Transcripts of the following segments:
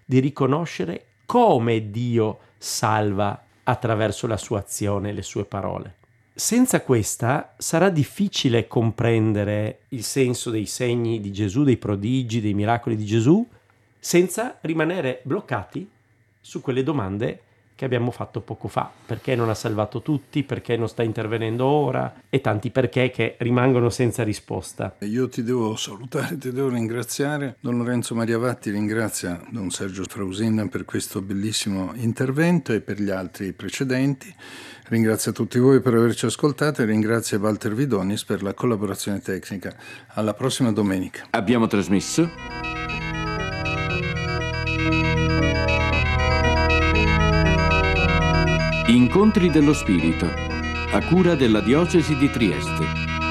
di riconoscere come Dio salva attraverso la sua azione e le sue parole. Senza questa sarà difficile comprendere il senso dei segni di Gesù, dei prodigi, dei miracoli di Gesù, senza rimanere bloccati su quelle domande che abbiamo fatto poco fa. Perché non ha salvato tutti? Perché non sta intervenendo ora? E tanti perché che rimangono senza risposta. Io ti devo salutare, ti devo ringraziare. Don Lorenzo Mariavatti ringrazia Don Sergio Frausin per questo bellissimo intervento e per gli altri precedenti. Ringrazio tutti voi per averci ascoltato e ringrazio Walter Vidonis per la collaborazione tecnica. Alla prossima domenica. Abbiamo trasmesso Incontri dello Spirito, a cura della Diocesi di Trieste.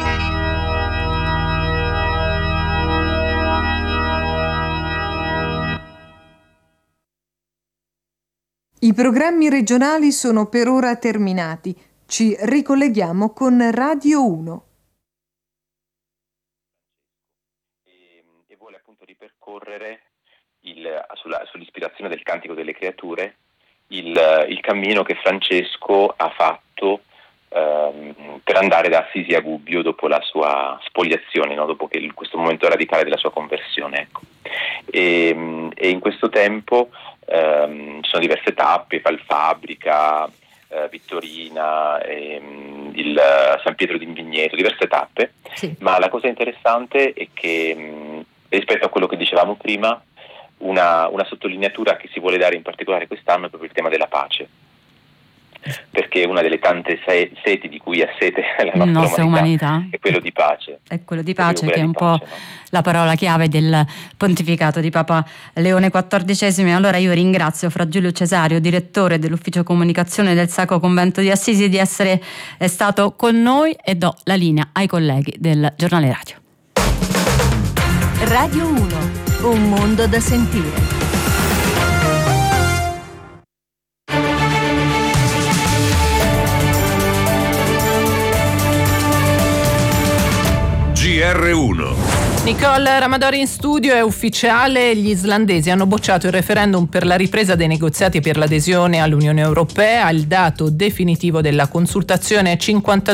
I programmi regionali sono per ora terminati. Ci ricolleghiamo con Radio 1. E vuole appunto ripercorrere sull'ispirazione del Cantico delle Creature il cammino che Francesco ha fatto per andare da Assisi a Gubbio dopo la sua spoliazione, no? Dopo questo momento radicale della sua conversione. Ecco. E in questo tempo ci sono diverse tappe: Valfabrica, Vittorina, il San Pietro d'Invigneto, diverse tappe. Sì. Ma la cosa interessante è che rispetto a quello che dicevamo prima, una sottolineatura che si vuole dare in particolare quest'anno è proprio il tema della pace, perché una delle tante seti di cui ha sete la nostra umanità è quello di pace. È quello di pace che è un po' la parola chiave del pontificato di Papa Leone XIV. Allora io ringrazio Fra Giulio Cesario, direttore dell'ufficio comunicazione del Sacro Convento di Assisi, di essere stato con noi e do la linea ai colleghi del giornale radio. Radio 1. Un mondo da sentire. GR1. Nicole Ramadori in studio. È ufficiale, gli islandesi hanno bocciato il referendum per la ripresa dei negoziati per l'adesione all'Unione Europea. Il dato definitivo della consultazione è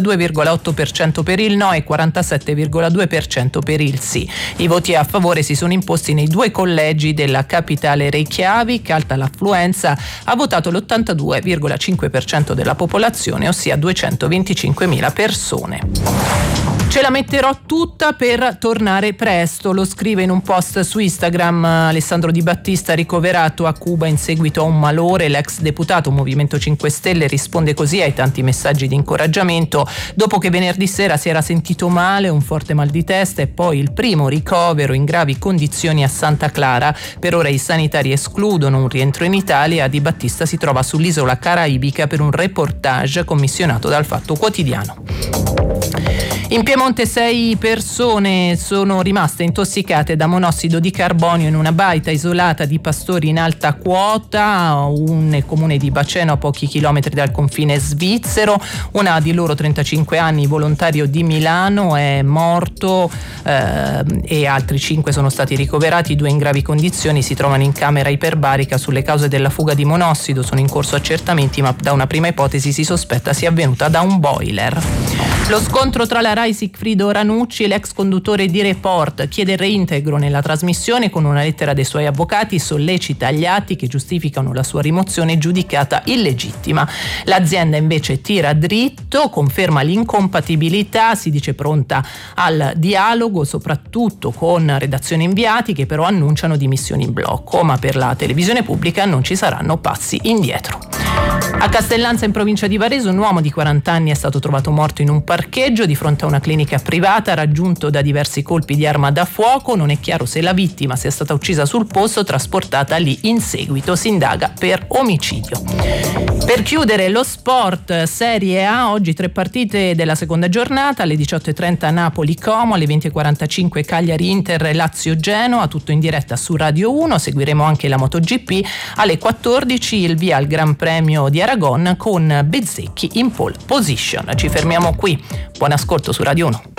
52,8% per il no e 47,2% per il sì. I voti a favore si sono imposti nei due collegi della capitale Reykjavik. Alta l'affluenza, ha votato l'82,5% della popolazione, ossia 225.000 persone. Ce la metterò tutta per tornare presto, lo scrive in un post su Instagram Alessandro Di Battista, ricoverato a Cuba in seguito a un malore. L'ex deputato Movimento 5 Stelle risponde così ai tanti messaggi di incoraggiamento dopo che venerdì sera si era sentito male, un forte mal di testa e poi il primo ricovero in gravi condizioni a Santa Clara. Per ora i sanitari escludono un rientro in Italia. Di Battista si trova sull'isola caraibica per un reportage commissionato dal Fatto Quotidiano. In Piemonte 6 persone sono rimaste intossicate da monossido di carbonio in una baita isolata di pastori in alta quota, un comune di Baceno a pochi chilometri dal confine svizzero. Una di loro, 35 anni, volontario di Milano, è morto e altri 5 sono stati ricoverati. 2 in gravi condizioni si trovano in camera iperbarica. Sulle cause della fuga di monossido sono in corso accertamenti, ma da una prima ipotesi si sospetta sia avvenuta da un boiler. Lo scontro tra la Rai Sigfrido Ranucci e l'ex conduttore di Report chiede il reintegro nella trasmissione. Con una lettera dei suoi avvocati sollecita gli atti che giustificano la sua rimozione giudicata illegittima. L'azienda invece tira dritto, conferma l'incompatibilità, si dice pronta al dialogo soprattutto con redazioni inviati che però annunciano dimissioni in blocco, ma per la televisione pubblica non ci saranno passi indietro. A Castellanza, in provincia di Varese, un uomo di 40 anni è stato trovato morto in un parcheggio di fronte a una clinica privata, raggiunto da diversi colpi di arma da fuoco. Non è chiaro se la vittima sia stata uccisa sul posto o trasportata lì in seguito. Si indaga per omicidio. Per chiudere lo sport, Serie A, oggi 3 partite della seconda giornata. Alle 18:30 Napoli-Como, alle 20:45 Cagliari-Inter, Lazio-Genoa, tutto in diretta su Radio 1. Seguiremo anche la MotoGP. Alle 14 il via al Gran Premio di Aragon con Bezzecchi in pole position. Ci fermiamo qui. Buon ascolto su Radio 1.